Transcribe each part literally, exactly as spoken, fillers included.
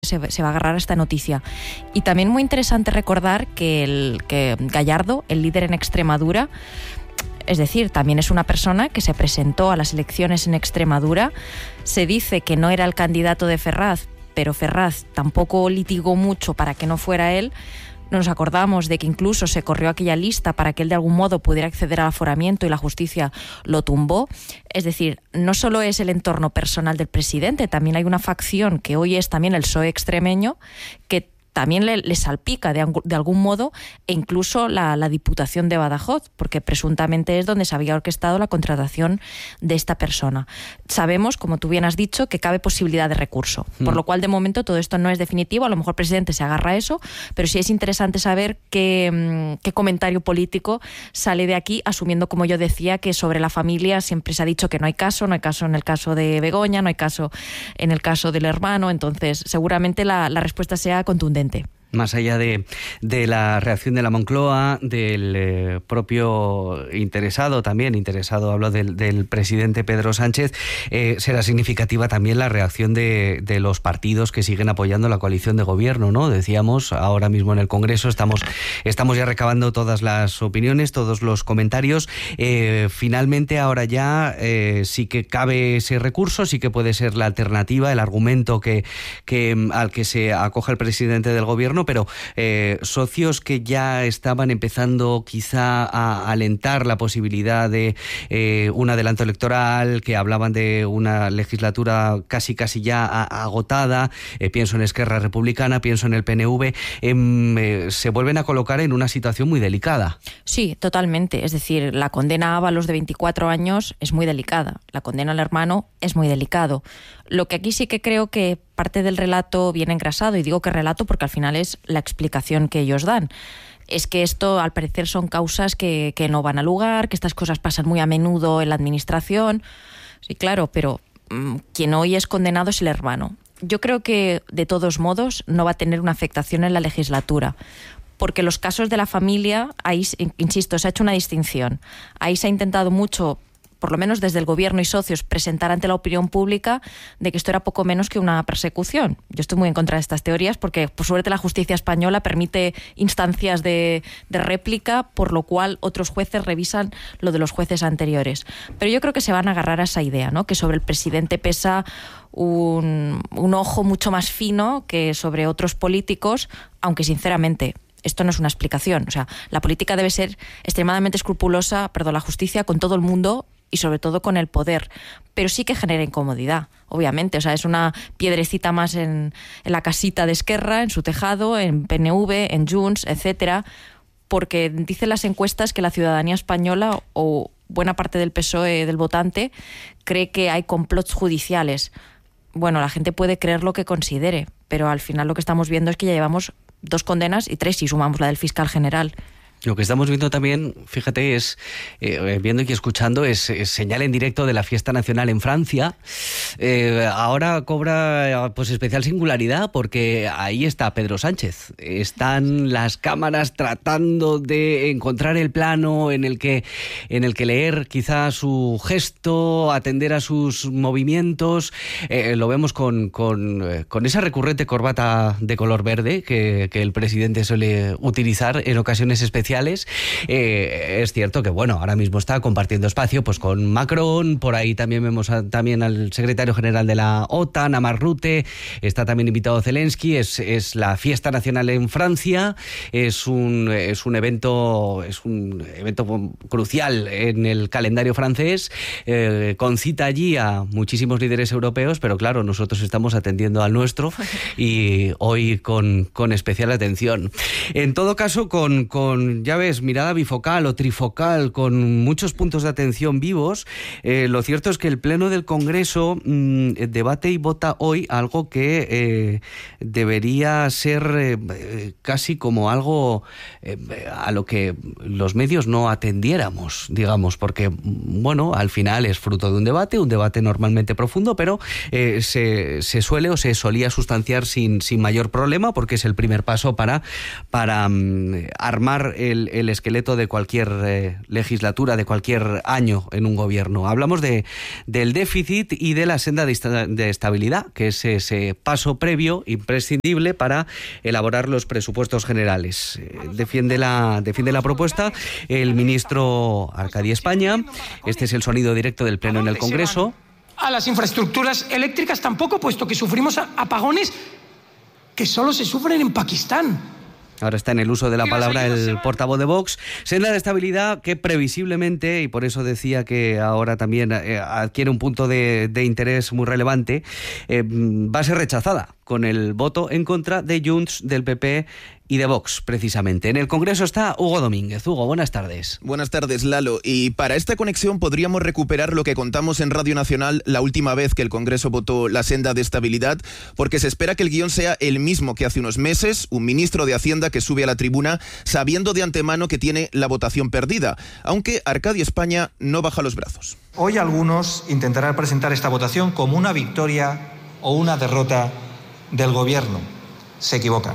Se, se va a agarrar a esta noticia. Y también muy interesante recordar que, el, que Gallardo, el líder en Extremadura, es decir, también es una persona que se presentó a las elecciones en Extremadura. Se dice que no era el candidato de Ferraz, pero Ferraz tampoco litigó mucho para que no fuera él. Nos acordamos de que incluso se corrió aquella lista para que él de algún modo pudiera acceder al aforamiento y la justicia lo tumbó. Es decir, no solo es el entorno personal del presidente, también hay una facción que hoy es también el P S O E extremeño que también le, le salpica de, de algún modo, e incluso la, la Diputación de Badajoz, porque presuntamente es donde se había orquestado la contratación de esta persona. Sabemos, como tú bien has dicho, que cabe posibilidad de recurso, mm. por lo cual de momento todo esto no es definitivo. A lo mejor el presidente se agarra a eso, pero sí es interesante saber qué, qué comentario político sale de aquí, asumiendo, como yo decía, que sobre la familia siempre se ha dicho que no hay caso, no hay caso en el caso de Begoña, no hay caso en el caso del hermano, entonces seguramente la, la respuesta sea contundente. Más allá de, de la reacción de la Moncloa, del eh, propio interesado, también interesado, hablo del, del presidente Pedro Sánchez, eh, será significativa también la reacción de, de los partidos que siguen apoyando la coalición de gobierno, ¿no? Decíamos, ahora mismo en el Congreso estamos, estamos ya recabando todas las opiniones, todos los comentarios. Eh, finalmente, ahora ya eh, sí que cabe ese recurso, sí que puede ser la alternativa, el argumento que, que al que se acoja el presidente del gobierno, pero eh, socios que ya estaban empezando quizá a alentar la posibilidad de eh, un adelanto electoral, que hablaban de una legislatura casi casi ya agotada, eh, pienso en Esquerra Republicana, pienso en el P N V, eh, eh, se vuelven a colocar en una situación muy delicada. Sí, totalmente. Es decir, la condena a Ábalos de veinticuatro años es muy delicada, la condena al hermano es muy delicado. Lo que aquí sí que creo que parte del relato viene engrasado, y digo que relato porque al final es la explicación que ellos dan, es que esto al parecer son causas que, que no van a lugar, que estas cosas pasan muy a menudo en la administración. Sí, claro, pero mmm, quien hoy es condenado es el hermano. Yo creo que de todos modos no va a tener una afectación en la legislatura, porque los casos de la familia, ahí, insisto, se ha hecho una distinción. Ahí se ha intentado mucho, por lo menos desde el gobierno y socios, presentar ante la opinión pública de que esto era poco menos que una persecución. Yo estoy muy en contra de estas teorías porque, por suerte, la justicia española permite instancias de, de réplica, por lo cual otros jueces revisan lo de los jueces anteriores. Pero yo creo que se van a agarrar a esa idea, ¿no? Que sobre el presidente pesa un, un ojo mucho más fino que sobre otros políticos, aunque sinceramente esto no es una explicación. O sea, la política debe ser extremadamente escrupulosa, perdón, la justicia con todo el mundo y sobre todo con el poder, pero sí que genera incomodidad, obviamente. O sea, es una piedrecita más en, en la casita de Esquerra, en su tejado, en P N V, en Junts, etcétera, porque dicen las encuestas que la ciudadanía española o buena parte del P S O E del votante cree que hay complots judiciales. Bueno, la gente puede creer lo que considere, pero al final lo que estamos viendo es que ya llevamos dos condenas y tres si sumamos la del fiscal general. Lo que estamos viendo también, fíjate, es eh, viendo y escuchando, es, es señal en directo de la fiesta nacional en Francia. Eh, ahora cobra pues especial singularidad porque ahí está Pedro Sánchez. Están las cámaras tratando de encontrar el plano en el que, en el que leer quizá su gesto, atender a sus movimientos. Eh, lo vemos con, con, con esa recurrente corbata de color verde que, que el presidente suele utilizar en ocasiones especiales. Eh, es cierto que bueno, ahora mismo está compartiendo espacio pues con Macron, por ahí también vemos a, también al secretario general de la OTAN, a Mark Rutte, está también invitado Zelensky. Es, es la fiesta nacional en Francia, es un, es un evento es un evento crucial en el calendario francés, eh, con cita allí a muchísimos líderes europeos, pero claro, nosotros estamos atendiendo al nuestro y hoy con, con especial atención. En todo caso, con, con ya ves, mirada bifocal o trifocal, con muchos puntos de atención vivos. Eh, lo cierto es que el Pleno del Congreso mmm, debate y vota hoy algo que eh, debería ser eh, casi como algo eh, a lo que los medios no atendiéramos, digamos, porque, bueno, al final es fruto de un debate, un debate normalmente profundo, pero eh, se, se suele o se solía sustanciar sin, sin mayor problema, porque es el primer paso para, para um, armar el el, el esqueleto de cualquier eh, legislatura, de cualquier año en un gobierno. Hablamos de, del déficit y de la senda de, esta, de estabilidad, que es ese paso previo, imprescindible, para elaborar los presupuestos generales. Eh, defiende, la, defiende la propuesta el ministro Arcadi España. Este es el sonido directo del Pleno en el Congreso. A las infraestructuras eléctricas tampoco, puesto que sufrimos apagones que solo se sufren en Pakistán. Ahora está en el uso de la palabra el portavoz de Vox. Senda de estabilidad que previsiblemente, y por eso decía que ahora también eh, adquiere un punto de, de interés muy relevante, eh, va a ser rechazada con el voto en contra de Junts, del P P y de Vox, precisamente. En el Congreso está Hugo Domínguez. Hugo, buenas tardes. Buenas tardes, Lalo. Y para esta conexión podríamos recuperar lo que contamos en Radio Nacional la última vez que el Congreso votó la senda de estabilidad, porque se espera que el guión sea el mismo que hace unos meses, un ministro de Hacienda que sube a la tribuna sabiendo de antemano que tiene la votación perdida, aunque Arcadi España no baja los brazos. Hoy algunos intentarán presentar esta votación como una victoria o una derrota del Gobierno. Se equivocan.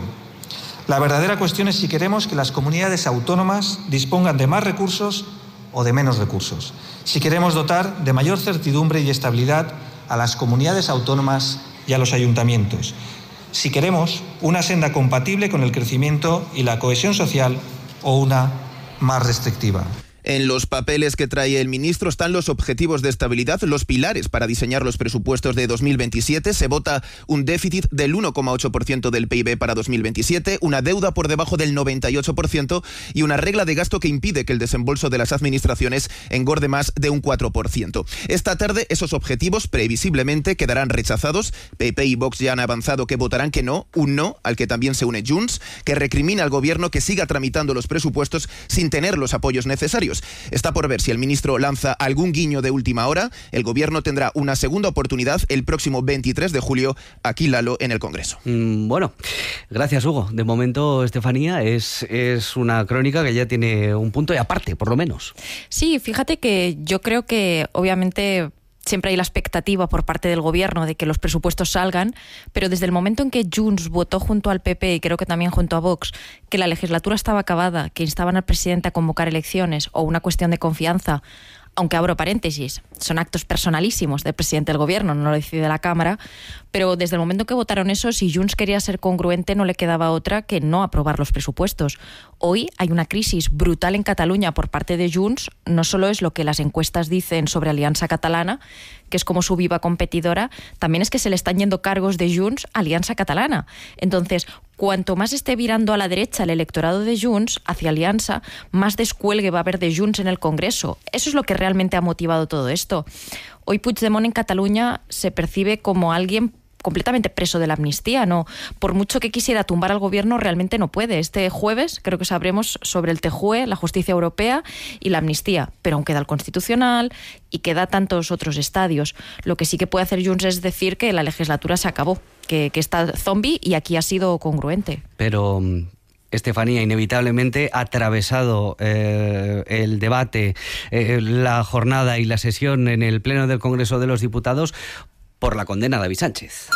La verdadera cuestión es si queremos que las comunidades autónomas dispongan de más recursos o de menos recursos. Si queremos dotar de mayor certidumbre y estabilidad a las comunidades autónomas y a los ayuntamientos. Si queremos una senda compatible con el crecimiento y la cohesión social o una más restrictiva. En los papeles que trae el ministro están los objetivos de estabilidad, los pilares para diseñar los presupuestos de dos mil veintisiete. Se vota un déficit del uno coma ocho por ciento del P I B para dos mil veintisiete, una deuda por debajo del noventa y ocho por ciento y una regla de gasto que impide que el desembolso de las administraciones engorde más de un cuatro por ciento. Esta tarde esos objetivos previsiblemente quedarán rechazados. P P y Vox ya han avanzado que votarán que no, un no al que también se une Junts, que recrimina al gobierno que siga tramitando los presupuestos sin tener los apoyos necesarios. Está por ver si el ministro lanza algún guiño de última hora. El gobierno tendrá una segunda oportunidad el próximo veintitrés de julio, aquí Lalo, en el Congreso. Mm, bueno, gracias Hugo. De momento, Estefanía, es, es una crónica que ya tiene un punto y aparte, por lo menos. Sí, fíjate que yo creo que obviamente siempre hay la expectativa por parte del Gobierno de que los presupuestos salgan, pero desde el momento en que Junts votó junto al P P y creo que también junto a Vox que la legislatura estaba acabada, que instaban al presidente a convocar elecciones o una cuestión de confianza, aunque abro paréntesis, son actos personalísimos del presidente del Gobierno, no lo decide la Cámara, pero desde el momento que votaron eso, si Junts quería ser congruente, no le quedaba otra que no aprobar los presupuestos. Hoy hay una crisis brutal en Cataluña por parte de Junts, no solo es lo que las encuestas dicen sobre Alianza Catalana, que es como su viva competidora, también es que se le están yendo cargos de Junts a Alianza Catalana. Entonces, cuanto más esté virando a la derecha el electorado de Junts hacia Alianza, más descuelgue va a haber de Junts en el Congreso. Eso es lo que realmente ha motivado todo esto. Hoy Puigdemont en Cataluña se percibe como alguien completamente preso de la amnistía, no, por mucho que quisiera tumbar al gobierno, realmente no puede. Este jueves creo que sabremos sobre el T J U E, la justicia europea y la amnistía, pero aún queda el Constitucional y queda tantos otros estadios. Lo que sí que puede hacer Junts es decir que la legislatura se acabó, que, que está zombie y aquí ha sido congruente. Pero Estefanía, inevitablemente ha atravesado eh, el debate, eh, la jornada y la sesión en el Pleno del Congreso de los Diputados por la condena a David Sánchez.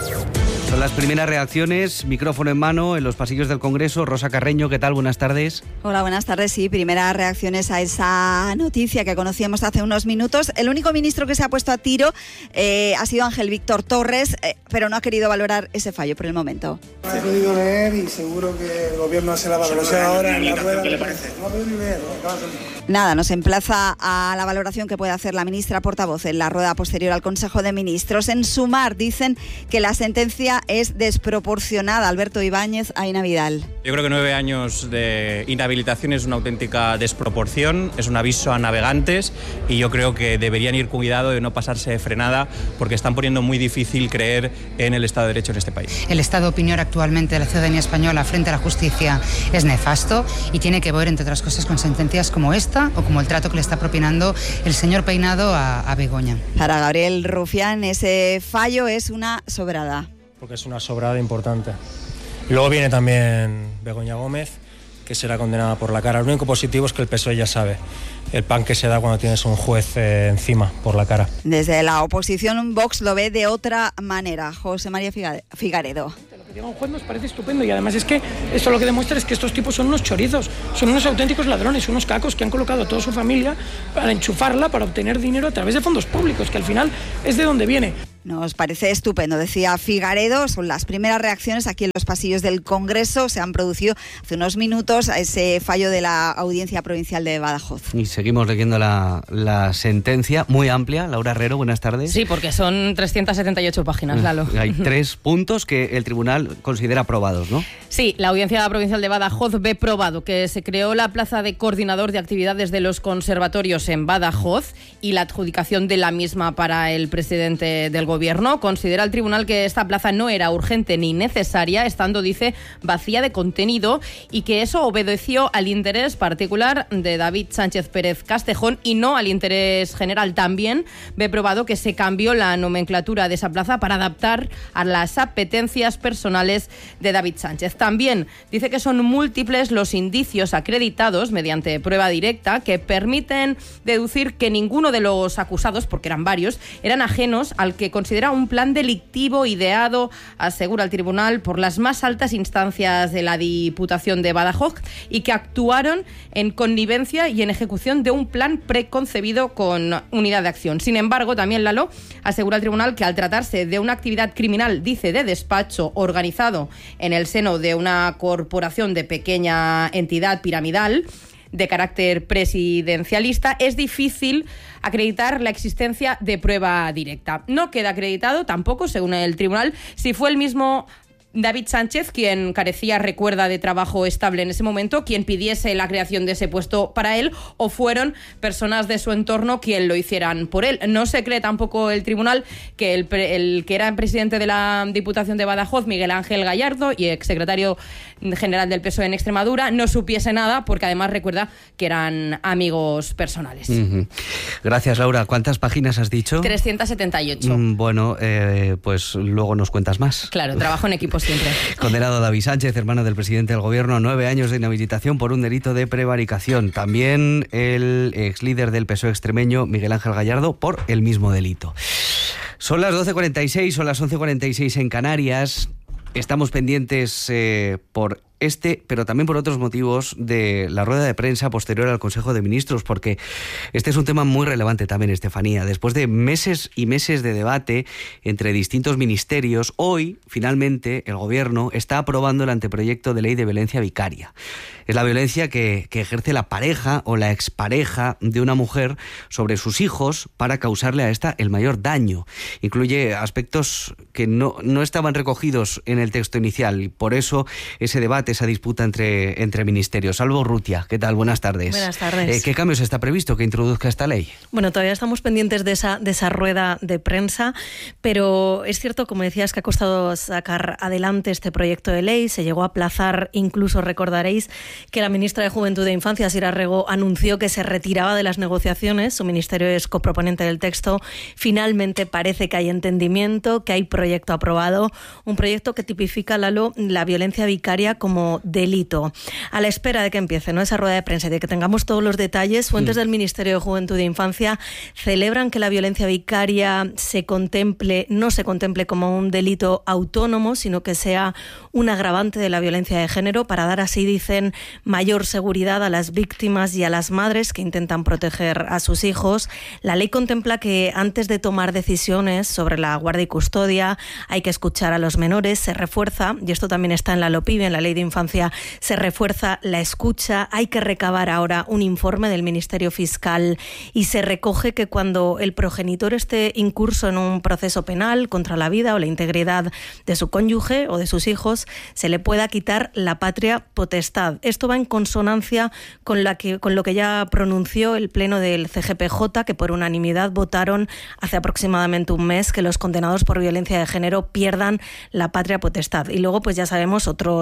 Son las primeras reacciones, micrófono en mano, en los pasillos del Congreso. Rosa Carreño, ¿qué tal? Buenas tardes. Hola, buenas tardes. Sí, primeras reacciones a esa noticia que conocíamos hace unos minutos. El único ministro que se ha puesto a tiro eh, ha sido Ángel Víctor Torres, eh, pero no ha querido valorar ese fallo por el momento. He podido leer y seguro que el gobierno hace la valoración ahora en la rueda. ¿Qué le parece? No he podido leer, ¿no? Nada, nos emplaza a la valoración que puede hacer la ministra portavoz en la rueda posterior al Consejo de Ministros. En Sumar dicen que la sentencia es desproporcionada. Alberto Ibáñez, Aina Vidal. Yo creo que nueve años de inhabilitación es una auténtica desproporción, es un aviso a navegantes y yo creo que deberían ir cuidado de no pasarse de frenada porque están poniendo muy difícil creer en el Estado de Derecho en este país. El estado de opinión actualmente de la ciudadanía española frente a la justicia es nefasto y tiene que ver, entre otras cosas, con sentencias como esta o como el trato que le está propinando el señor Peinado a, a Begoña. Para Gabriel Rufián, ese fallo es una sobrada. Porque es una sobrada importante. Luego viene también Begoña Gómez, que será condenada por la cara. Lo único positivo es que el P S O E ya sabe el pan que se da cuando tienes un juez eh, encima por la cara. Desde la oposición, Vox lo ve de otra manera. José María Figaredo. Que diga un juez nos parece estupendo y además es que esto lo que demuestra es que estos tipos son unos chorizos, son unos auténticos ladrones, unos cacos que han colocado a toda su familia para enchufarla, para obtener dinero a través de fondos públicos, que al final es de donde viene. Nos parece estupendo, decía Figaredo. Son las primeras reacciones aquí en los pasillos del Congreso. Se han producido hace unos minutos a ese fallo de la Audiencia Provincial de Badajoz. Y seguimos leyendo la, la sentencia, muy amplia. Laura Herrero, buenas tardes. Sí, porque son trescientas setenta y ocho páginas, Lalo. Hay tres puntos que el tribunal considera aprobados, ¿no? Sí, la Audiencia Provincial de Badajoz ve probado que se creó la plaza de coordinador de actividades de los conservatorios en Badajoz y la adjudicación de la misma para el presidente del Gobierno. Considera el tribunal que esta plaza no era urgente ni necesaria, estando, dice, vacía de contenido, y que eso obedeció al interés particular de David Sánchez Pérez Castejón y no al interés general. También ve probado que se cambió la nomenclatura de esa plaza para adaptar a las apetencias personales de David Sánchez. También dice que son múltiples los indicios acreditados mediante prueba directa que permiten deducir que ninguno de los acusados, porque eran varios, eran ajenos al que considera un plan delictivo ideado, asegura el tribunal, por las más altas instancias de la Diputación de Badajoz y que actuaron en connivencia y en ejecución de un plan preconcebido con unidad de acción. Sin embargo, también Lalo asegura el tribunal que al tratarse de una actividad criminal, dice, de despacho organizado en el seno de una corporación de pequeña entidad piramidal de carácter presidencialista, es difícil acreditar la existencia de prueba directa. No queda acreditado tampoco, según el tribunal, si fue el mismo David Sánchez, quien carecía, recuerda, de trabajo estable en ese momento, quien pidiese la creación de ese puesto para él, o fueron personas de su entorno quien lo hicieran por él. No se cree tampoco el tribunal que el, el que era presidente de la Diputación de Badajoz, Miguel Ángel Gallardo, y exsecretario general del P S O E en Extremadura, no supiese nada, porque además recuerda que eran amigos personales. Uh-huh. Gracias, Laura. ¿Cuántas páginas has dicho? trescientas setenta y ocho. Mm, bueno, eh, pues luego nos cuentas más. Claro, trabajo en equipo siempre. Condenado David Sánchez, hermano del presidente del Gobierno, a nueve años de inhabilitación por un delito de prevaricación. También el ex líder del P S O E extremeño, Miguel Ángel Gallardo, por el mismo delito. Son las doce cuarenta y seis, son las once cuarenta y seis en Canarias. Estamos pendientes eh, por este, pero también por otros motivos, de la rueda de prensa posterior al Consejo de Ministros, porque este es un tema muy relevante también, Estefanía. Después de meses y meses de debate entre distintos ministerios, hoy, finalmente, el Gobierno está aprobando el anteproyecto de ley de violencia vicaria. Es la violencia que, que ejerce la pareja o la expareja de una mujer sobre sus hijos para causarle a esta el mayor daño. Incluye aspectos que no, no estaban recogidos en el texto inicial, y por eso ese debate, esa disputa entre, entre ministerios. Salvo Urrutia, ¿qué tal? Buenas tardes. Buenas tardes. Eh, ¿Qué cambios está previsto que introduzca esta ley? Bueno, todavía estamos pendientes de esa, de esa rueda de prensa, pero es cierto, como decías, que ha costado sacar adelante este proyecto de ley. Se llegó a aplazar, incluso recordaréis que la ministra de Juventud e Infancia, Sira Rego, anunció que se retiraba de las negociaciones. Su ministerio es coproponente del texto. Finalmente parece que hay entendimiento, que hay proyecto aprobado, un proyecto que tipifica, Lalo, la violencia vicaria como delito. A la espera de que empiece, ¿no?, esa rueda de prensa y de que tengamos todos los detalles, fuentes mm. del Ministerio de Juventud e Infancia celebran que la violencia vicaria se contemple, no se contemple como un delito autónomo, sino que sea un agravante de la violencia de género, para dar, así dicen, mayor seguridad a las víctimas y a las madres que intentan proteger a sus hijos. La ley contempla que antes de tomar decisiones sobre la guardia y custodia hay que escuchar a los menores. Se refuerza, y esto también está en la LOPIBE, en la Ley de Infancia, se refuerza la escucha. Hay que recabar ahora un informe del Ministerio Fiscal y se recoge que cuando el progenitor esté incurso en un proceso penal contra la vida o la integridad de su cónyuge o de sus hijos, se le pueda quitar la patria potestad. Esto va en consonancia con, la que, con lo que ya pronunció el Pleno del C G P J, que por unanimidad votaron hace aproximadamente un mes que los condenados por violencia de género pierdan la patria potestad. Y luego, pues ya sabemos otros, otros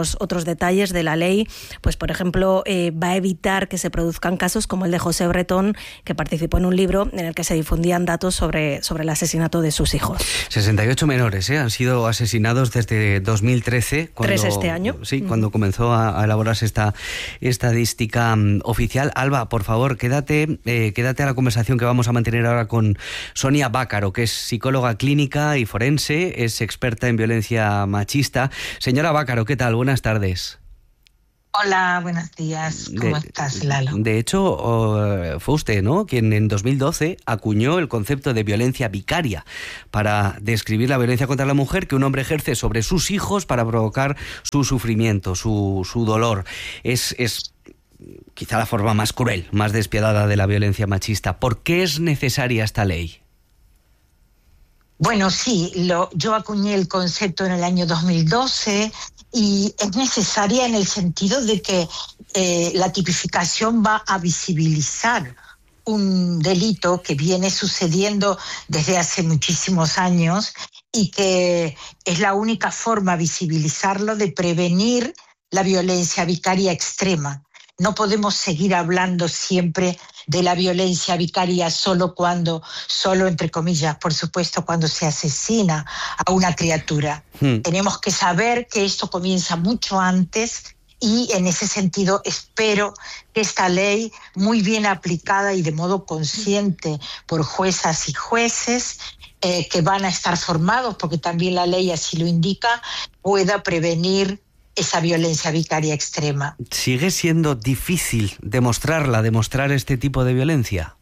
detalles de la ley, pues por ejemplo, eh, va a evitar que se produzcan casos como el de José Bretón, que participó en un libro en el que se difundían datos sobre, sobre el asesinato de sus hijos. sesenta y ocho menores ¿eh? han sido asesinados desde dos mil trece. Cuando, Tres este año. Sí, cuando comenzó a, a elaborarse esta estadística um, oficial. Alba, por favor, quédate, eh, quédate a la conversación que vamos a mantener ahora con Sonia Bácaro, que es psicóloga clínica y forense, es experta en violencia machista. Señora Bácaro, ¿qué tal? Buenas tardes. Hola, buenos días. ¿Cómo de, estás, Lalo? De hecho, uh, fue usted, ¿no?, quien en dos mil doce acuñó el concepto de violencia vicaria para describir la violencia contra la mujer que un hombre ejerce sobre sus hijos para provocar su sufrimiento, su, su dolor. Es, es quizá la forma más cruel, más despiadada de la violencia machista. ¿Por qué es necesaria esta ley? Bueno, sí, lo, yo acuñé el concepto en el año dos mil doce y es necesaria en el sentido de que eh, la tipificación va a visibilizar un delito que viene sucediendo desde hace muchísimos años y que es la única forma visibilizarlo de prevenir la violencia vicaria extrema. No podemos seguir hablando siempre de la violencia vicaria solo cuando, solo entre comillas, por supuesto, cuando se asesina a una criatura. Hmm. Tenemos que saber que esto comienza mucho antes y en ese sentido espero que esta ley, muy bien aplicada y de modo consciente por juezas y jueces, eh, que van a estar formados, porque también la ley así lo indica, pueda prevenir esa violencia vicaria extrema. ¿Sigue siendo difícil demostrarla, demostrar este tipo de violencia?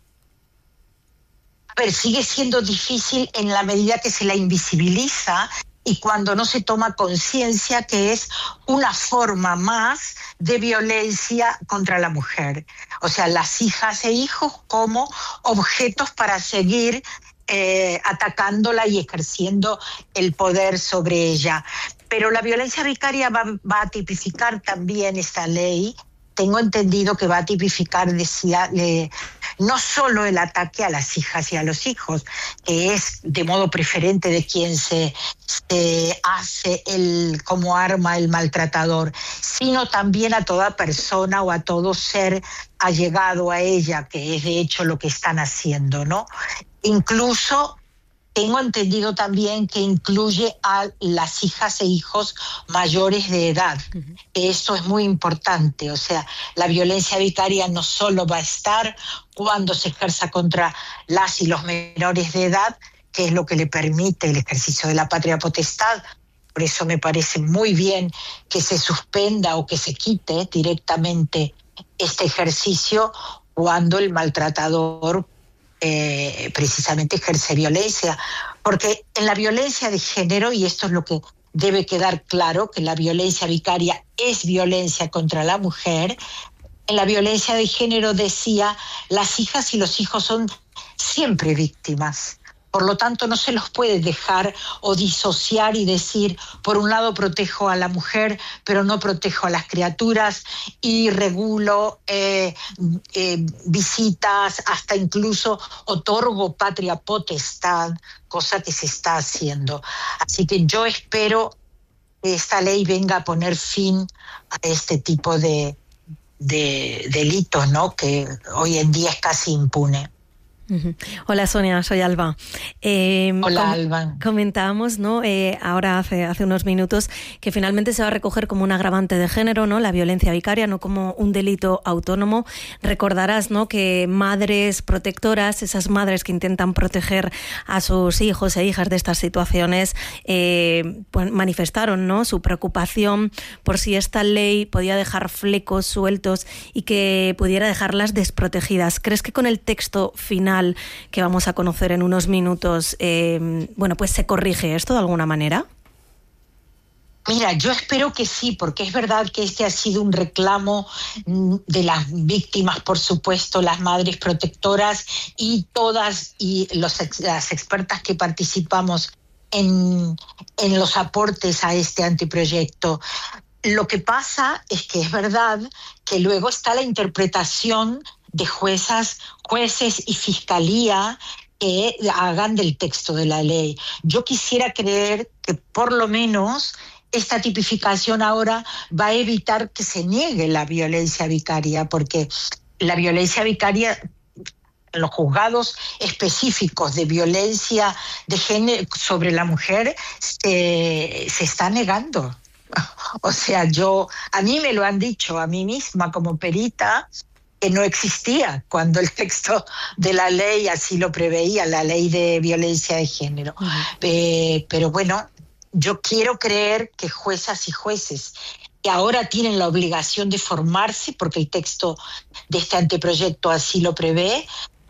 A ver, sigue siendo difícil en la medida que se la invisibiliza y cuando no se toma conciencia que es una forma más de violencia contra la mujer. O sea, las hijas e hijos como objetos para seguir eh, atacándola y ejerciendo el poder sobre ella. Pero la violencia vicaria va, va a tipificar también esta ley. Tengo entendido que va a tipificar, decía, eh, no solo el ataque a las hijas y a los hijos, que es de modo preferente de quien se, se hace el, como arma el maltratador, sino también a toda persona o a todo ser allegado a ella, que es de hecho lo que están haciendo, ¿no? Incluso tengo entendido también que incluye a las hijas e hijos mayores de edad. Uh-huh. Esto es muy importante. O sea, la violencia vicaria no solo va a estar cuando se ejerza contra las y los menores de edad, que es lo que le permite el ejercicio de la patria potestad. Por eso me parece muy bien que se suspenda o que se quite directamente este ejercicio cuando el maltratador Eh, precisamente ejerce violencia, porque en la violencia de género, y esto es lo que debe quedar claro, que la violencia vicaria es violencia contra la mujer, en la violencia de género, decía, las hijas y los hijos son siempre víctimas. Por lo tanto, no se los puede dejar o disociar y decir, por un lado protejo a la mujer, pero no protejo a las criaturas y regulo eh, eh, visitas, hasta incluso otorgo patria potestad, cosa que se está haciendo. Así que yo espero que esta ley venga a poner fin a este tipo de, de delitos, ¿no?, que hoy en día es casi impune. Uh-huh. Hola Sonia, soy Alba. Eh, Hola com- Alba. Comentábamos, ¿no? Eh, ahora hace, hace unos minutos que finalmente se va a recoger como un agravante de género, ¿no?, la violencia vicaria, no como un delito autónomo. Recordarás, ¿no?, que madres protectoras, esas madres que intentan proteger a sus hijos e hijas de estas situaciones, eh, pues manifestaron, ¿no?, su preocupación por si esta ley podía dejar flecos sueltos y que pudiera dejarlas desprotegidas. ¿Crees que con el texto final que vamos a conocer en unos minutos, eh, bueno, pues se corrige esto de alguna manera? Mira, yo espero que sí, porque es verdad que este ha sido un reclamo de las víctimas, por supuesto, las madres protectoras y todas y los, las expertas que participamos en, en los aportes a este anteproyecto. Lo que pasa es que es verdad que luego está la interpretación de juezas, jueces y fiscalía que hagan del texto de la ley. Yo quisiera creer que por lo menos esta tipificación ahora va a evitar que se niegue la violencia vicaria, porque la violencia vicaria, los juzgados específicos de violencia de género sobre la mujer se, se está negando. O sea, yo, a mí me lo han dicho, a mí misma como perita, que no existía cuando el texto de la ley así lo preveía, la ley de violencia de género. Uh-huh. Eh, pero bueno, yo quiero creer que juezas y jueces que ahora tienen la obligación de formarse, porque el texto de este anteproyecto así lo prevé,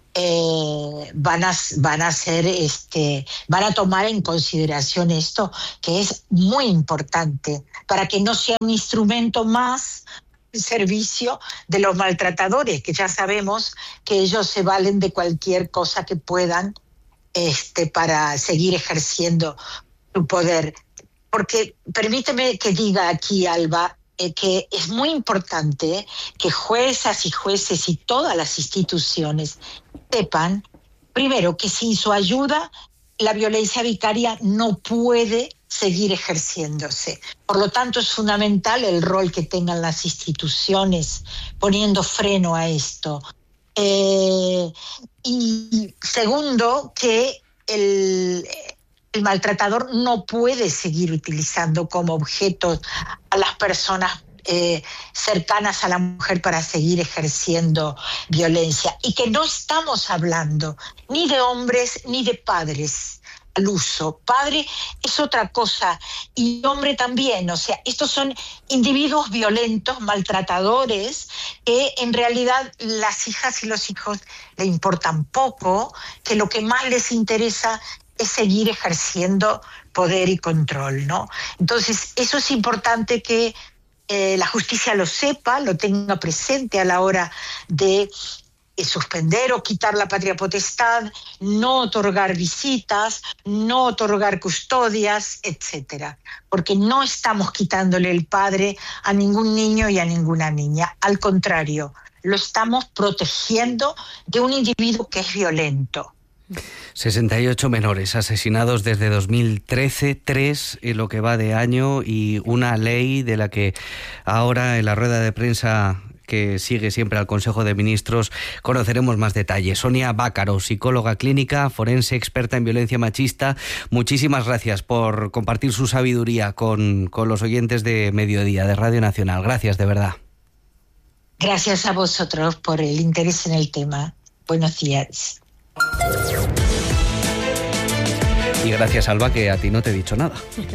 Eh, van a van a hacer este van a tomar en consideración esto, que es muy importante para que no sea un instrumento más en servicio de los maltratadores, que ya sabemos que ellos se valen de cualquier cosa que puedan este para seguir ejerciendo su poder. Porque permíteme que diga aquí, Alba, Eh, que es muy importante que juezas y jueces y todas las instituciones sepan, primero, que sin su ayuda la violencia vicaria no puede seguir ejerciéndose. Por lo tanto, es fundamental el rol que tengan las instituciones poniendo freno a esto. Eh, y segundo, que el... El maltratador no puede seguir utilizando como objeto a las personas eh, cercanas a la mujer para seguir ejerciendo violencia. Y que no estamos hablando ni de hombres ni de padres al uso. Padre es otra cosa y hombre también. O sea, estos son individuos violentos, maltratadores, que en realidad las hijas y los hijos le importan poco, que lo que más les interesa es seguir ejerciendo poder y control, ¿no? Entonces, eso es importante que eh, la justicia lo sepa, lo tenga presente a la hora de eh, suspender o quitar la patria potestad, no otorgar visitas, no otorgar custodias, etcétera. Porque no estamos quitándole el padre a ningún niño y a ninguna niña. Al contrario, lo estamos protegiendo de un individuo que es violento. sesenta y ocho menores asesinados desde dos mil trece, tres en lo que va de año, y una ley de la que ahora en la rueda de prensa que sigue siempre al Consejo de Ministros conoceremos más detalles. Sonia Bácaro, psicóloga clínica, forense, experta en violencia machista, muchísimas gracias por compartir su sabiduría con, con los oyentes de Mediodía, de Radio Nacional. Gracias, de verdad. Gracias a vosotros por el interés en el tema. Buenos días. Y gracias, Alba, que a ti no te he dicho nada.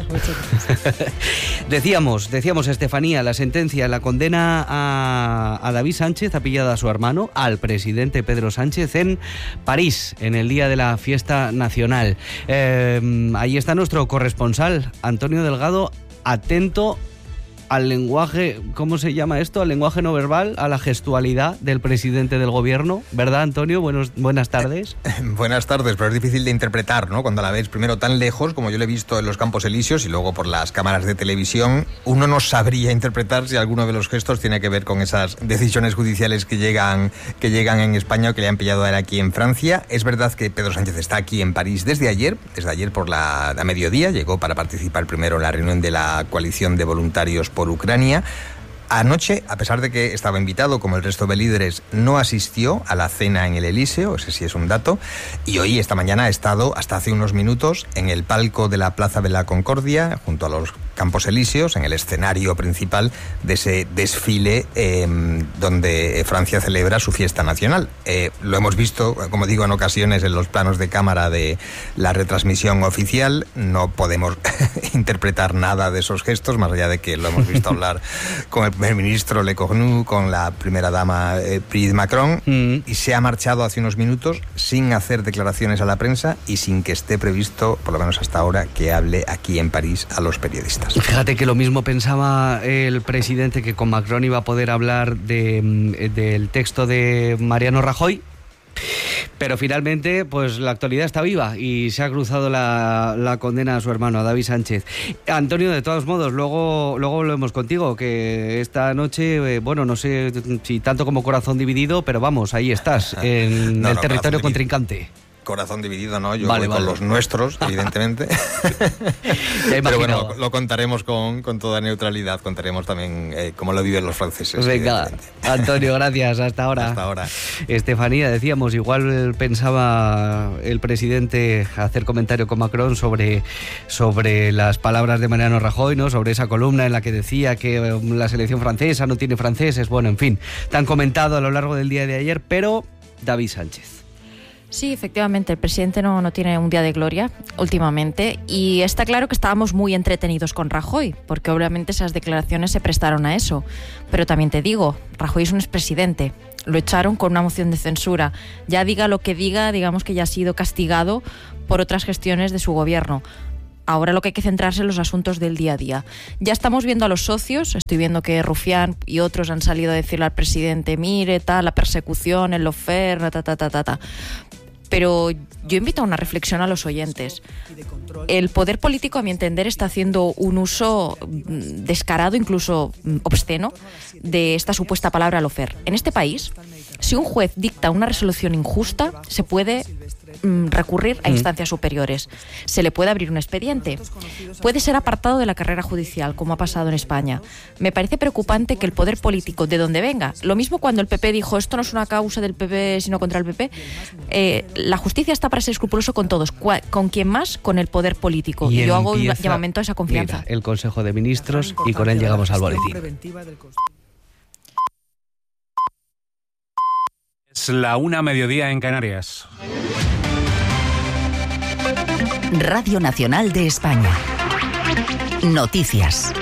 decíamos, decíamos, Estefanía, la sentencia, la condena a, a David Sánchez, ha pillado a su hermano, al presidente Pedro Sánchez, en París, en el día de la fiesta nacional. Eh, ahí está nuestro corresponsal, Antonio Delgado, atento al lenguaje, ¿cómo se llama esto? Al lenguaje no verbal, a la gestualidad del presidente del gobierno, ¿verdad, Antonio? Buenos, buenas tardes. Eh, buenas tardes, pero es difícil de interpretar, ¿no? Cuando la ves primero tan lejos, como yo lo he visto en los Campos Elíseos, y luego por las cámaras de televisión, uno no sabría interpretar si alguno de los gestos tiene que ver con esas decisiones judiciales que llegan, que llegan en España o que le han pillado a él aquí en Francia. Es verdad que Pedro Sánchez está aquí en París desde ayer, desde ayer por la a mediodía, llegó para participar primero en la reunión de la coalición de voluntarios por Ucrania. Anoche, a pesar de que estaba invitado, como el resto de líderes, no asistió a la cena en el Elíseo, ese sí es un dato, y hoy, esta mañana, ha estado hasta hace unos minutos en el palco de la Plaza de la Concordia, junto a los Campos Elíseos, en el escenario principal de ese desfile eh, donde Francia celebra su fiesta nacional. Eh, lo hemos visto, como digo, en ocasiones en los planos de cámara de la retransmisión oficial. No podemos interpretar nada de esos gestos, más allá de que lo hemos visto hablar con el primer ministro Le Cornu, con la primera dama eh, Brigitte Macron, mm. y se ha marchado hace unos minutos sin hacer declaraciones a la prensa y sin que esté previsto, por lo menos hasta ahora, que hable aquí en París a los periodistas. Fíjate que lo mismo pensaba el presidente, que con Macron iba a poder hablar de, del texto de Mariano Rajoy, pero finalmente pues la actualidad está viva y se ha cruzado la, la condena a su hermano, a David Sánchez. Antonio, de todos modos, luego, luego volvemos contigo, que esta noche, eh, bueno, no sé si tanto como corazón dividido, pero vamos, ahí estás, en no, el no, territorio contrincante. corazón dividido, ¿no? Yo vale, voy vale. con los nuestros, evidentemente. Pero bueno, lo contaremos con, con toda neutralidad, contaremos también eh, cómo lo viven los franceses. Venga, Antonio, gracias, hasta ahora. Hasta ahora. Estefanía, decíamos, igual pensaba el presidente hacer comentario con Macron sobre, sobre las palabras de Mariano Rajoy, ¿no? Sobre esa columna en la que decía que la selección francesa no tiene franceses, bueno, en fin, tan comentado a lo largo del día de ayer, pero David Sánchez. Sí, efectivamente, el presidente no, no tiene un día de gloria últimamente y está claro que estábamos muy entretenidos con Rajoy, porque obviamente esas declaraciones se prestaron a eso. Pero también te digo, Rajoy es un expresidente, lo echaron con una moción de censura. Ya diga lo que diga, digamos que ya ha sido castigado por otras gestiones de su gobierno. Ahora lo que hay que centrarse en los asuntos del día a día. Ya estamos viendo a los socios, estoy viendo que Rufián y otros han salido a decirle al presidente, mire, tal, la persecución, el lawfare, ta, ta, ta, ta, ta. Pero yo invito a una reflexión a los oyentes. El poder político, a mi entender, está haciendo un uso descarado, incluso obsceno, de esta supuesta palabra lawfare. En este país, si un juez dicta una resolución injusta, se puede mm, recurrir a instancias superiores. Se le puede abrir un expediente. Puede ser apartado de la carrera judicial, como ha pasado en España. Me parece preocupante que el poder político, de donde venga, lo mismo cuando el P P dijo esto no es una causa del P P, sino contra el P P, eh, la justicia está para ser escrupuloso con todos. ¿Con quién más? Con el poder político. Y, y yo hago un llamamiento a esa confianza. Mira, el Consejo de Ministros y con él llegamos al boletín. Es la una mediodía en Canarias. Radio Nacional de España. Noticias.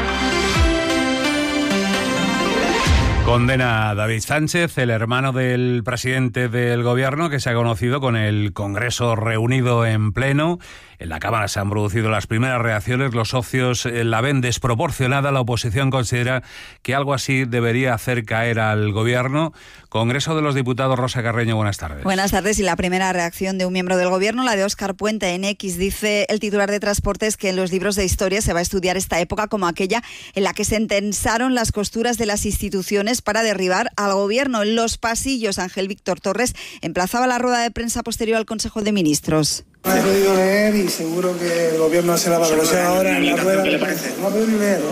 Condena a David Sánchez, el hermano del presidente del gobierno, que se ha conocido con el Congreso reunido en pleno. En la Cámara se han producido las primeras reacciones, los socios la ven desproporcionada, la oposición considera que algo así debería hacer caer al gobierno. Congreso de los Diputados, Rosa Carreño, buenas tardes. Buenas tardes, y la primera reacción de un miembro del gobierno, la de Óscar Puente en X, dice el titular de Transportes que en los libros de historia se va a estudiar esta época como aquella en la que se entensaron las costuras de las instituciones para derribar al gobierno. En los pasillos, Ángel Víctor Torres emplazaba la rueda de prensa posterior al Consejo de Ministros. No he podido leer y seguro que el gobierno hace la valoración ahora en la rueda. ¿Qué le parece? No he podido ni leer.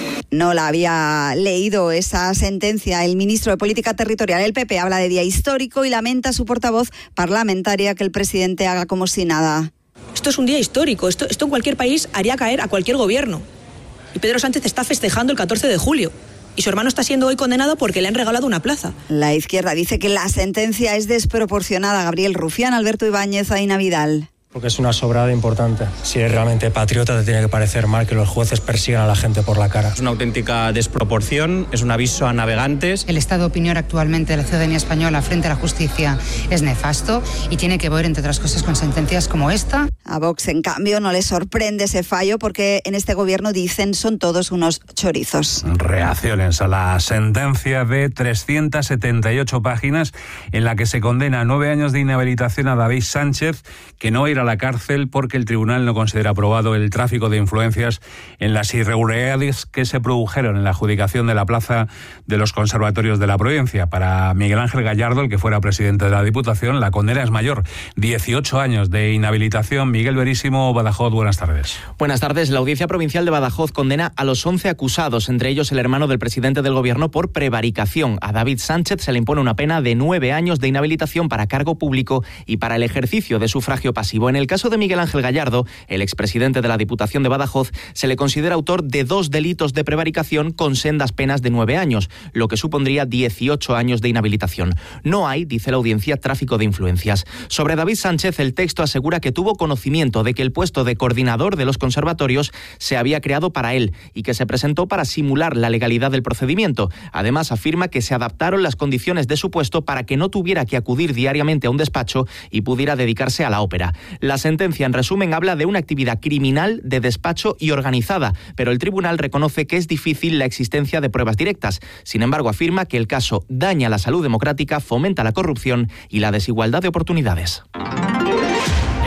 No la había leído esa sentencia. El ministro de Política Territorial, el P P, habla de día histórico y lamenta a su portavoz parlamentaria que el presidente haga como si nada. Esto es un día histórico. Esto, esto en cualquier país haría caer a cualquier gobierno. Y Pedro Sánchez está festejando el catorce de julio. Y su hermano está siendo hoy condenado porque le han regalado una plaza. La izquierda dice que la sentencia es desproporcionada. Gabriel Rufián, Alberto Ibáñez, Aina Vidal. Porque es una sobrada importante. Si eres realmente patriota, te tiene que parecer mal que los jueces persigan a la gente por la cara. Es una auténtica desproporción, es un aviso a navegantes. El estado de opinión actualmente de la ciudadanía española frente a la justicia es nefasto y tiene que ver, entre otras cosas, con sentencias como esta. A Vox, en cambio, no le sorprende ese fallo porque en este gobierno dicen son todos unos chorizos. Reacciones a la sentencia de trescientas setenta y ocho páginas en la que se condena a nueve años de inhabilitación a David Sánchez, que no irá a la cárcel porque el tribunal no considera aprobado el tráfico de influencias en las irregularidades que se produjeron en la adjudicación de la plaza de los conservatorios de la Providencia. Para Miguel Ángel Gallardo, el que fuera presidente de la Diputación, la condena es mayor, dieciocho años de inhabilitación. Miguel Verísimo, Badajoz, buenas tardes. Buenas tardes. La Audiencia Provincial de Badajoz condena a los once acusados, entre ellos el hermano del presidente del gobierno, por prevaricación. A David Sánchez se le impone una pena de nueve años de inhabilitación para cargo público y para el ejercicio de sufragio pasivo. En el caso de Miguel Ángel Gallardo, el expresidente de la Diputación de Badajoz, se le considera autor de dos delitos de prevaricación con sendas penas de nueve años, lo que supondría dieciocho años de inhabilitación. No hay, dice la audiencia, tráfico de influencias. Sobre David Sánchez, el texto asegura que tuvo conocimiento de que el puesto de coordinador de los conservatorios se había creado para él y que se presentó para simular la legalidad del procedimiento. Además, afirma que se adaptaron las condiciones de su puesto para que no tuviera que acudir diariamente a un despacho y pudiera dedicarse a la ópera. La sentencia, en resumen, habla de una actividad criminal de despacho y organizada, pero el tribunal reconoce que es difícil la existencia de pruebas directas. Sin embargo, afirma que el caso daña la salud democrática, fomenta la corrupción y la desigualdad de oportunidades. El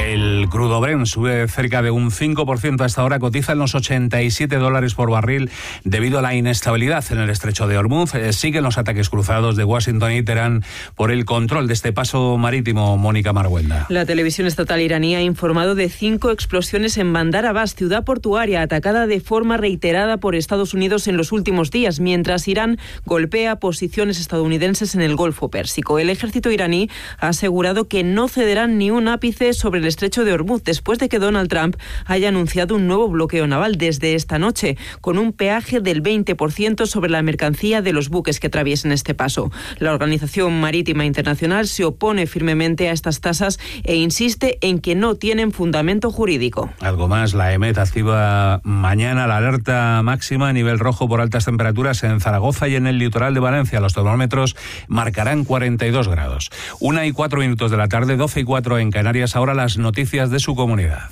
El crudo Brent sube cerca de un cinco por ciento a esta hora, cotiza en los ochenta y siete dólares por barril debido a la inestabilidad en el estrecho de Hormuz. Eh, siguen los ataques cruzados de Washington y Teherán por el control de este paso marítimo. Mónica Marguenda. La televisión estatal iraní ha informado de cinco explosiones en Bandar Abbas, ciudad portuaria atacada de forma reiterada por Estados Unidos en los últimos días, mientras Irán golpea posiciones estadounidenses en el Golfo Pérsico. El ejército iraní ha asegurado que no cederán ni un ápice sobre el estrecho de Hormuz después de que Donald Trump haya anunciado un nuevo bloqueo naval desde esta noche, con un peaje del veinte por ciento sobre la mercancía de los buques que atraviesen este paso. La Organización Marítima Internacional se opone firmemente a estas tasas e insiste en que no tienen fundamento jurídico. Algo más, la EMET activa mañana la alerta máxima a nivel rojo por altas temperaturas en Zaragoza y en el litoral de Valencia. Los termómetros marcarán cuarenta y dos grados. Una y cuatro minutos de la tarde, doce y cuatro en Canarias. Ahora las noticias de su comunidad.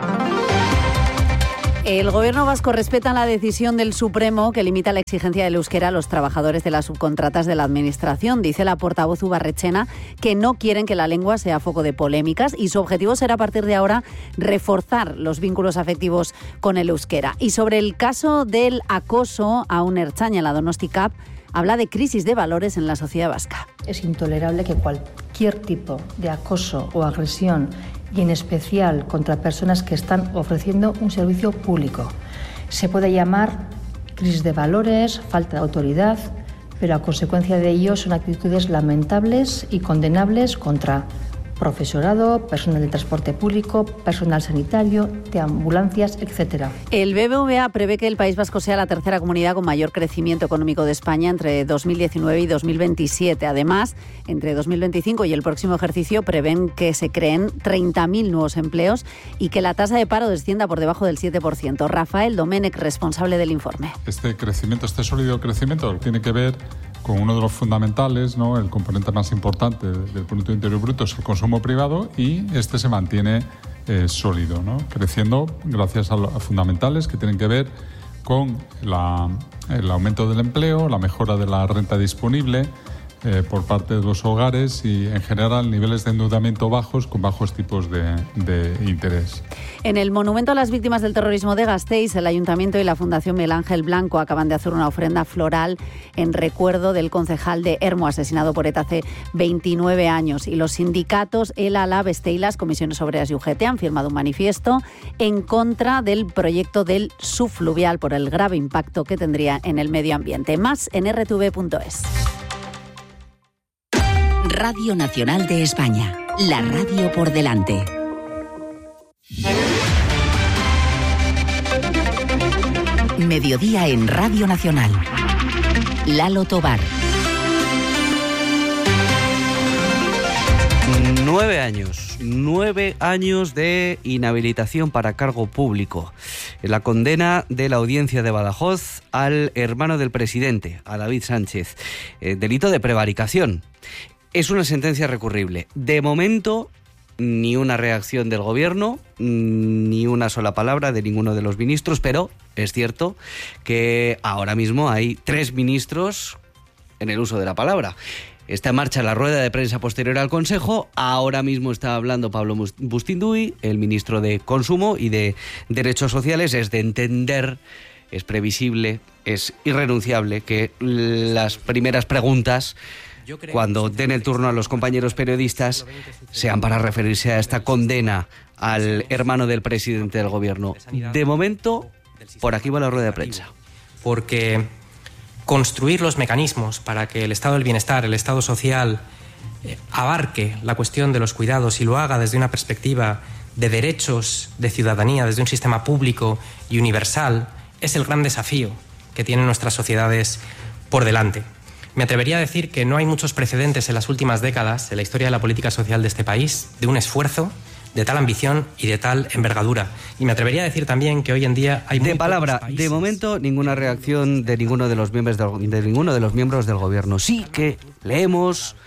El Gobierno vasco respeta la decisión del Supremo que limita la exigencia del euskera a los trabajadores de las subcontratas de la Administración. Dice la portavoz Ubarretxena que no quieren que la lengua sea foco de polémicas y su objetivo será a partir de ahora reforzar los vínculos afectivos con el euskera. Y sobre el caso del acoso a un ertzaina en la Donosti Cup, habla de crisis de valores en la sociedad vasca. Es intolerable que cualquier tipo de acoso o agresión, y en especial contra personas que están ofreciendo un servicio público, se puede llamar crisis de valores, falta de autoridad, pero a consecuencia de ello son actitudes lamentables y condenables contra profesorado, personal de transporte público, personal sanitario, de ambulancias, etcétera. El B B V A prevé que el País Vasco sea la tercera comunidad con mayor crecimiento económico de España entre dos mil diecinueve y dos mil veintisiete. Además, entre dos mil veinticinco y el próximo ejercicio prevén que se creen treinta mil nuevos empleos y que la tasa de paro descienda por debajo del siete por ciento. Rafael Domènech, responsable del informe. Este crecimiento, este sólido crecimiento, tiene que ver con uno de los fundamentales, ¿no? El componente más importante del Producto Interior Bruto es el consumo privado y este se mantiene eh, sólido, ¿no? Creciendo gracias a, lo, a fundamentales que tienen que ver con la, el aumento del empleo, la mejora de la renta disponible eh, por parte de los hogares y en general niveles de endeudamiento bajos con bajos tipos de, de interés. En el Monumento a las Víctimas del Terrorismo de Gasteiz, el Ayuntamiento y la Fundación Miguel Ángel Blanco acaban de hacer una ofrenda floral en recuerdo del concejal de Ermo, asesinado por ETA hace veintinueve años. Y los sindicatos ELA, LAB, STE y las comisiones obreras y U G T han firmado un manifiesto en contra del proyecto del subfluvial por el grave impacto que tendría en el medio ambiente. Más en erre te ve punto es. Radio Nacional de España, la radio por delante. Mediodía en Radio Nacional. Lalo Tobar. Nueve años, nueve años de inhabilitación para cargo público. La condena de la audiencia de Badajoz al hermano del presidente, a David Sánchez. Eh, delito de prevaricación. Es una sentencia recurrible. De momento, ni una reacción del gobierno, ni una sola palabra de ninguno de los ministros, pero es cierto que ahora mismo hay tres ministros en el uso de la palabra. Está en marcha la rueda de prensa posterior al Consejo. Ahora mismo está hablando Pablo Bustinduy, el ministro de Consumo y de Derechos Sociales. Es de entender, es previsible, es irrenunciable que las primeras preguntas, cuando den el turno a los compañeros periodistas, sean para referirse a esta condena al hermano del presidente del gobierno. De momento, por aquí va la rueda de prensa. Porque construir los mecanismos para que el estado del bienestar, el estado social, eh, abarque la cuestión de los cuidados y lo haga desde una perspectiva de derechos de ciudadanía, desde un sistema público y universal, es el gran desafío que tienen nuestras sociedades por delante. Me atrevería a decir que no hay muchos precedentes en las últimas décadas, en la historia de la política social de este país, de un esfuerzo de tal ambición y de tal envergadura. Y me atrevería a decir también que hoy en día hay... De palabra, de momento, ninguna reacción de ninguno de los miembros del, de ninguno de los miembros del gobierno. Sí que leemos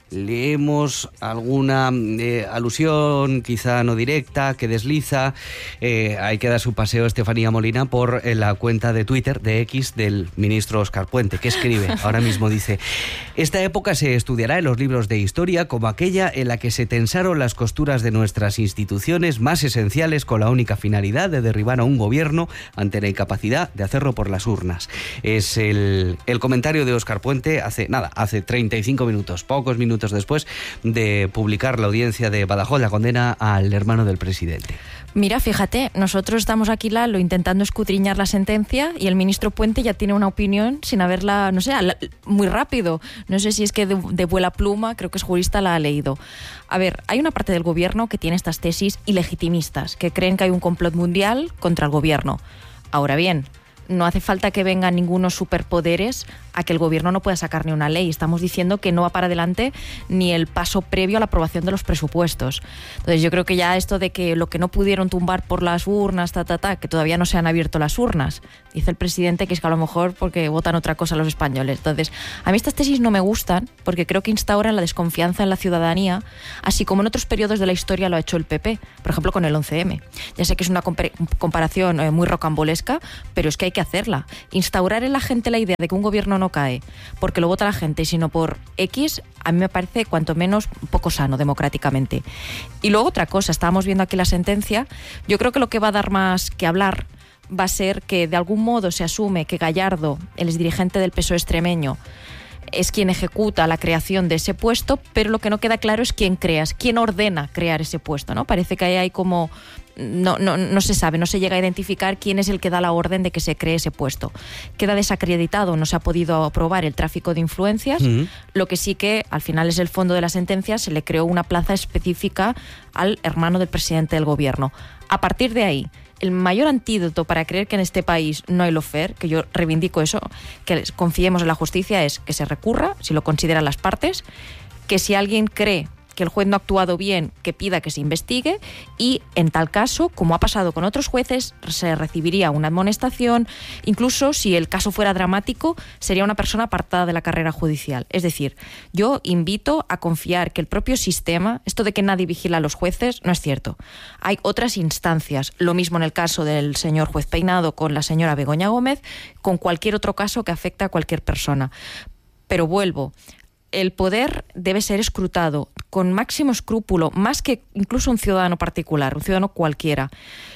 leemos alguna eh, alusión, quizá no directa, que desliza. Eh, hay que dar su paseo Estefanía Molina por eh, la cuenta de Twitter de X del ministro Óscar Puente, que escribe, ahora mismo dice: esta época se estudiará en los libros de historia como aquella en la que se tensaron las costuras de nuestras instituciones más esenciales con la única finalidad de derribar a un gobierno ante la incapacidad de hacerlo por las urnas. Es el, el comentario de Óscar Puente hace, nada, hace treinta y cinco minutos, pocos minutos después de publicar la audiencia de Badajoz la condena al hermano del presidente. Mira, fíjate, nosotros estamos aquí, Lalo, intentando escudriñar la sentencia y el ministro Puente ya tiene una opinión sin haberla, no sé, muy rápido. No sé si es que de, de vuela pluma, creo que es jurista, la ha leído. A ver, hay una parte del gobierno que tiene estas tesis ilegitimistas, que creen que hay un complot mundial contra el gobierno. Ahora bien, no hace falta que vengan ningunos superpoderes a que el gobierno no pueda sacar ni una ley. Estamos diciendo que no va para adelante ni el paso previo a la aprobación de los presupuestos. Entonces yo creo que ya esto de que lo que no pudieron tumbar por las urnas, ta, ta, ta, que todavía no se han abierto las urnas, dice el presidente que es que a lo mejor porque votan otra cosa los españoles. Entonces, a mí estas tesis no me gustan porque creo que instauran la desconfianza en la ciudadanía, así como en otros periodos de la historia lo ha hecho el P P, por ejemplo con el once eme. Ya sé que es una comparación eh, muy rocambolesca, pero es que hay que hacerla. Instaurar en la gente la idea de que un gobierno no cae porque lo vota la gente, sino por X, a mí me parece cuanto menos poco sano democráticamente. Y luego otra cosa, estábamos viendo aquí la sentencia, yo creo que lo que va a dar más que hablar va a ser que de algún modo se asume que Gallardo, el exdirigente del P S O E extremeño, es quien ejecuta la creación de ese puesto, pero lo que no queda claro es quién creas, quién ordena crear ese puesto, ¿no? Parece que ahí hay como... No, no, no se sabe, no se llega a identificar quién es el que da la orden de que se cree ese puesto. Queda desacreditado, no se ha podido aprobar el tráfico de influencias, uh-huh. Lo que sí que al final es el fondo de la sentencia, se le creó una plaza específica al hermano del presidente del gobierno. A partir de ahí, el mayor antídoto para creer que en este país no hay lawfare, que yo reivindico eso, que confiemos en la justicia, es que se recurra, si lo consideran las partes, que si alguien cree que el juez no ha actuado bien, que pida que se investigue y, en tal caso, como ha pasado con otros jueces, se recibiría una amonestación, incluso si el caso fuera dramático, sería una persona apartada de la carrera judicial. Es decir, yo invito a confiar que el propio sistema, esto de que nadie vigila a los jueces, no es cierto. Hay otras instancias, lo mismo en el caso del señor juez Peinado con la señora Begoña Gómez, con cualquier otro caso que afecta a cualquier persona. Pero vuelvo, el poder debe ser escrutado con máximo escrúpulo, más que incluso un ciudadano particular, un ciudadano cualquiera.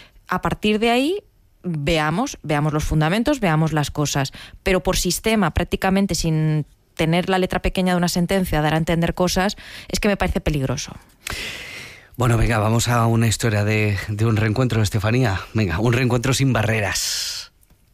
A partir de ahí, veamos, veamos los fundamentos, veamos las cosas. Pero por sistema, prácticamente sin tener la letra pequeña de una sentencia, dar a entender cosas, es que me parece peligroso. Bueno, venga, vamos a una historia de, de un reencuentro, Estefanía. Venga, un reencuentro sin barreras.